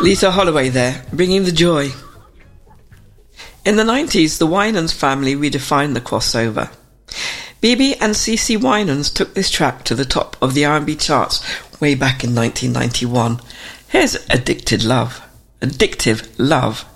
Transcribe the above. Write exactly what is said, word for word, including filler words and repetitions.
Lisa Holloway there, bringing the joy. In the nineties, the Winans family redefined the crossover. B B and CeCe Winans took this track to the top of the R and B charts way back in nineteen ninety-one. Here's Addicted Love. Addictive Love.